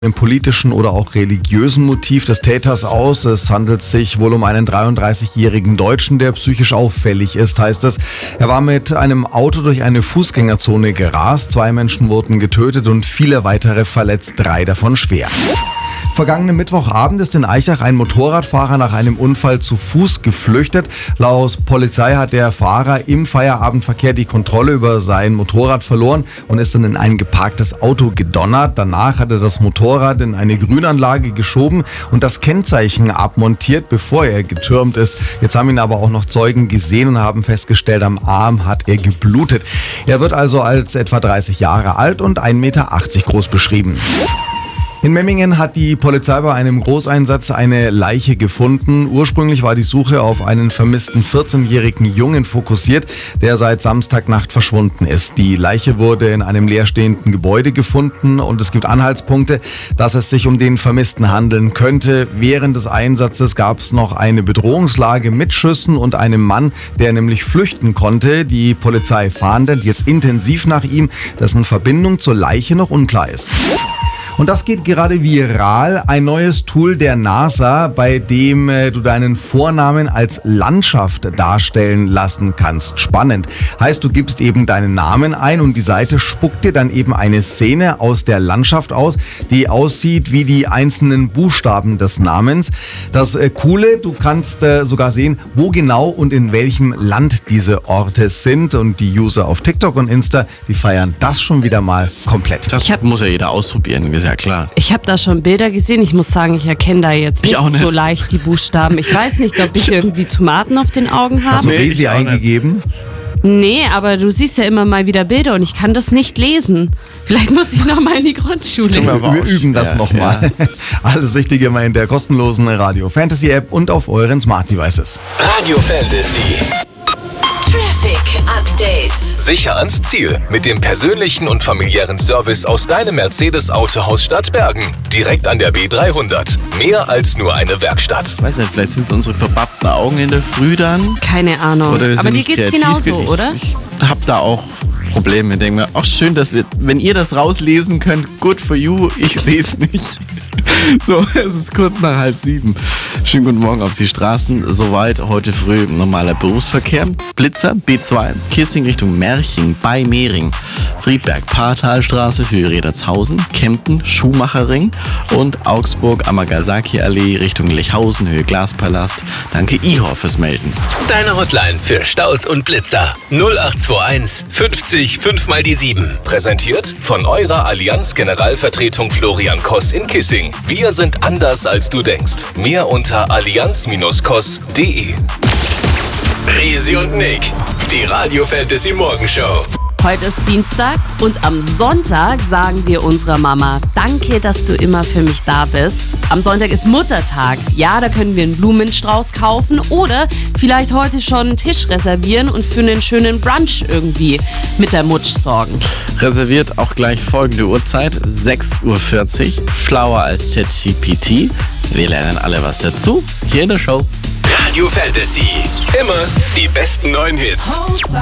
Im politischen oder auch religiösen Motiv des Täters aus. Es handelt sich wohl um einen 33-jährigen Deutschen, der psychisch auffällig ist, heißt es. Er war mit einem Auto durch eine Fußgängerzone gerast. 2 Menschen wurden getötet und viele weitere verletzt, 3 davon schwer. Vergangenen Mittwochabend ist in Aichach ein Motorradfahrer nach einem Unfall zu Fuß geflüchtet. Laut Polizei hat der Fahrer im Feierabendverkehr die Kontrolle über sein Motorrad verloren und ist dann in ein geparktes Auto gedonnert. Danach hat er das Motorrad in eine Grünanlage geschoben und das Kennzeichen abmontiert, bevor er getürmt ist. Jetzt haben ihn aber auch noch Zeugen gesehen und haben festgestellt, am Arm hat er geblutet. Er wird also als etwa 30 Jahre alt und 1,80 Meter groß beschrieben. In Memmingen hat die Polizei bei einem Großeinsatz eine Leiche gefunden. Ursprünglich war die Suche auf einen vermissten 14-jährigen Jungen fokussiert, der seit Samstagnacht verschwunden ist. Die Leiche wurde in einem leerstehenden Gebäude gefunden und es gibt Anhaltspunkte, dass es sich um den Vermissten handeln könnte. Während des Einsatzes gab es noch eine Bedrohungslage mit Schüssen und einem Mann, der nämlich flüchten konnte. Die Polizei fahndet jetzt intensiv nach ihm, dessen Verbindung zur Leiche noch unklar ist. Und das geht gerade viral. Ein neues Tool der NASA, bei dem du deinen Vornamen als Landschaft darstellen lassen kannst. Spannend. Heißt, du gibst eben deinen Namen ein und die Seite spuckt dir dann eben eine Szene aus der Landschaft aus, die aussieht wie die einzelnen Buchstaben des Namens. Das Coole, du kannst sogar sehen, wo genau und in welchem Land diese Orte sind. Und die User auf TikTok und Insta, die feiern das schon wieder mal komplett. Das muss ja jeder ausprobieren, ist ja klar. Ich habe da schon Bilder gesehen. Ich muss sagen, ich erkenne da jetzt nicht so leicht die Buchstaben. Ich weiß nicht, ob ich irgendwie Tomaten auf den Augen habe. Hast du Resi eingegeben? Nee, aber du siehst ja immer mal wieder Bilder und ich kann das nicht lesen. Vielleicht muss ich nochmal in die Grundschule. Wir üben das nochmal. Ja. Alles Wichtige immer in der kostenlosen Radio Fantasy App und auf euren Smart Devices. Radio Fantasy. Traffic Update. Sicher ans Ziel mit dem persönlichen und familiären Service aus deinem Mercedes-Autohaus Stadtbergen. Direkt an der B300. Mehr als nur eine Werkstatt. Ich weiß nicht, vielleicht sind es unsere verbappten Augen in der Früh dann. Keine Ahnung. Oder aber dir geht's genauso, oder? Ich hab da auch Probleme. Ich denke mir, ach schön, dass wenn ihr das rauslesen könnt, good for you, ich sehe es nicht. So, es ist kurz nach 6:30. Schönen guten Morgen auf die Straßen. Soweit heute früh normaler Berufsverkehr. Blitzer, B2, Kissing Richtung Merching bei Mehring. Friedberg, Paartalstraße, Höhe Redertshausen, Kempten, Schuhmacherring und Augsburg, Amagasaki-Allee Richtung Lechhausen, Höhe Glaspalast. Danke Ihor fürs Melden. Deine Hotline für Staus und Blitzer. 0821 50 5 mal die 7. Präsentiert von eurer Allianz Generalvertretung Florian Koss in Kissing. Wir sind anders als du denkst. Mehr unter allianz-koss.de. Resi und Nick, die Radio Fantasy Morgenshow. Heute ist Dienstag und am Sonntag sagen wir unserer Mama, danke, dass du immer für mich da bist. Am Sonntag ist Muttertag. Ja, da können wir einen Blumenstrauß kaufen oder vielleicht heute schon einen Tisch reservieren und für einen schönen Brunch irgendwie mit der Mutsch sorgen. Reserviert auch gleich folgende Uhrzeit, 6:40 Uhr. Schlauer als ChatGPT. Wir lernen alle was dazu. Hier in der Show. Radio Fantasy. Immer die besten neuen Hits.